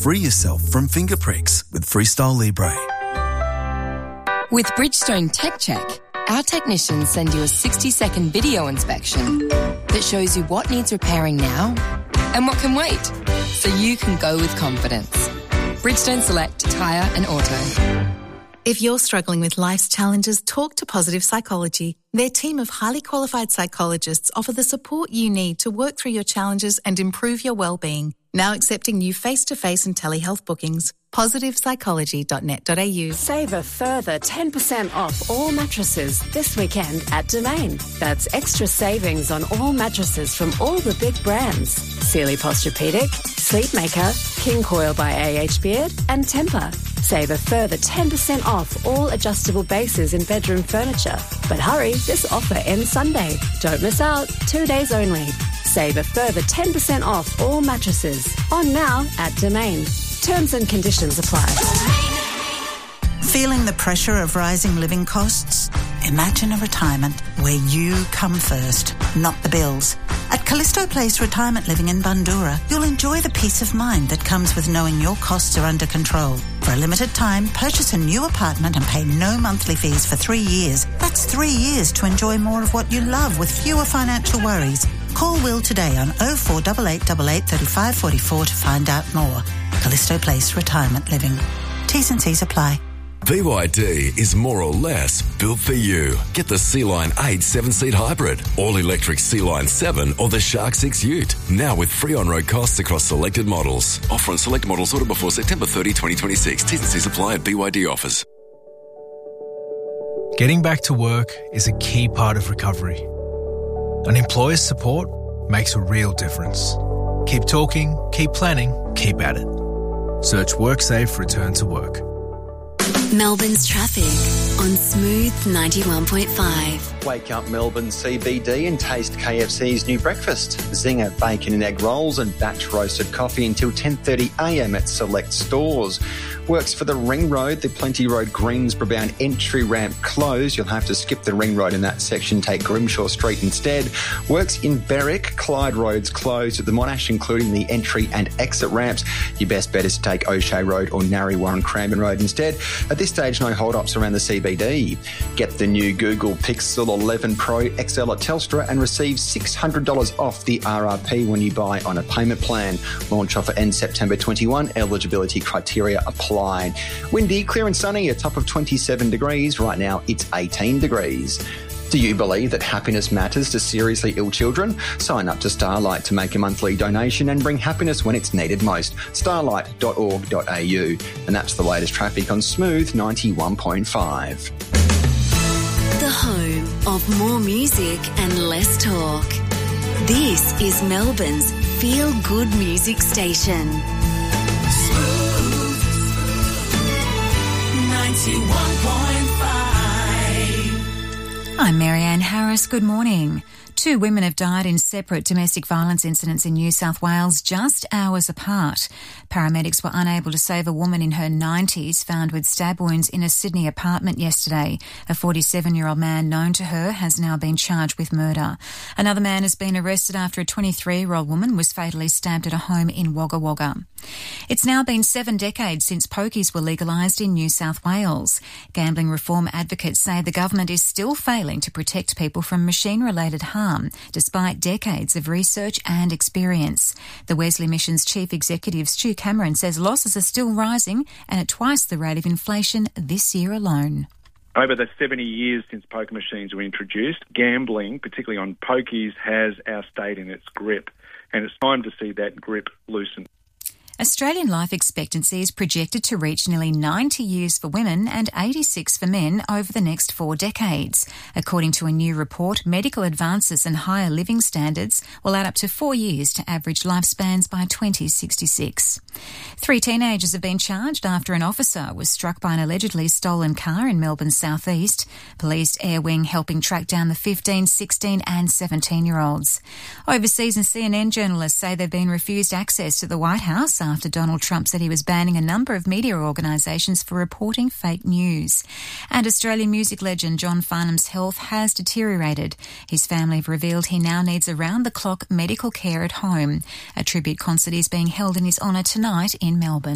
Free yourself from finger pricks with Freestyle Libre. With Bridgestone Tech Check, our technicians send you a 60-second video inspection that shows you what needs repairing now and what can wait, so you can go with confidence. Bridgestone Select Tyre and Auto. If you're struggling with life's challenges, talk to Positive Psychology. Their team of highly qualified psychologists offer the support you need to work through your challenges and improve your well-being. Now accepting new face-to-face and telehealth bookings. PositivePsychology.net.au. Save a further 10% off all mattresses this weekend at Domain. That's extra savings on all mattresses from all the big brands. Sealy Posturepedic, Sleepmaker, King Coil by A.H. Beard and Tempur. Save a further 10% off all adjustable bases in bedroom furniture. But hurry, this offer ends Sunday. Don't miss out. 2 days only. Save a further 10% off all mattresses. On now at Domain. Terms and conditions apply. Feeling the pressure of rising living costs? Imagine a retirement where you come first, not the bills. At Callisto Place Retirement Living in Bundoora, you'll enjoy the peace of mind that comes with knowing your costs are under control. For a limited time, purchase a new apartment and pay no monthly fees for 3 years. That's 3 years to enjoy more of what you love with fewer financial worries. Call Will today on 048888 35 44 to find out more. Callisto Place Retirement Living. T's and C's apply. BYD is more or less built for you. Get the Sea-Line 8 7-seat hybrid, all-electric Sea-Line 7 or the Shark 6 Ute. Now with free on-road costs across selected models. Offer on select models ordered before September 30, 2026. T's and C's apply at BYD offers. Getting back to work is a key part of recovery. An employer's support makes a real difference. Keep talking, keep planning, keep at it. Search WorkSafe Return to Work. Melbourne's traffic on Smooth 91.5. Wake up Melbourne CBD and taste KFC's new breakfast. Zinger bacon and egg rolls and batch roasted coffee until 10:30am at select stores. Works for the Ring Road, the Plenty Road Greensborough bound entry ramp closed. You'll have to skip the Ring Road in that section, take Grimshaw Street instead. Works in Berwick, Clyde Road's closed at the Monash, including the entry and exit ramps. Your best bet is to take O'Shea Road or Narre Warren Cranbourne Road instead. At this stage, no hold-ups around the CBD. Get the new Google Pixel 11 Pro XL at Telstra and receive $600 off the RRP when you buy on a payment plan. Launch offer ends September 21. Eligibility criteria apply. Windy, clear and sunny, a top of 27 degrees. Right now, it's 18 degrees. Do you believe that happiness matters to seriously ill children? Sign up to Starlight to make a monthly donation and bring happiness when it's needed most. Starlight.org.au. And that's the latest traffic on Smooth 91.5. The home of more music and less talk. This is Melbourne's feel-good music station. Smooth 91.5. I'm Marianne Harris. Good morning. 2 women have died in separate domestic violence incidents in New South Wales just hours apart. Paramedics were unable to save a woman in her 90s found with stab wounds in a Sydney apartment yesterday. A 47-year-old man known to her has now been charged with murder. Another man has been arrested after a 23-year-old woman was fatally stabbed at a home in Wagga Wagga. It's now been 7 decades since pokies were legalised in New South Wales. Gambling reform advocates say the government is still failing to protect people from machine-related harm, despite decades of research and experience. The Wesley Mission's Chief Executive Stu Cameron says losses are still rising and at twice the rate of inflation this year alone. Over the 70 years since poker machines were introduced, gambling, particularly on pokies, has our state in its grip, and it's time to see that grip loosen. Australian life expectancy is projected to reach nearly 90 years for women and 86 for men over the next 4 decades. According to a new report, medical advances and higher living standards will add up to 4 years to average lifespans by 2066. 3 teenagers have been charged after an officer was struck by an allegedly stolen car in Melbourne's southeast. Police Air Wing helping track down the 15, 16 and 17-year-olds. Overseas and CNN journalists say they've been refused access to the White House after Donald Trump said he was banning a number of media organisations for reporting fake news. And Australian music legend John Farnham's health has deteriorated. His family have revealed he now needs around-the-clock medical care at home. A tribute concert is being held in his honour tonight in Melbourne.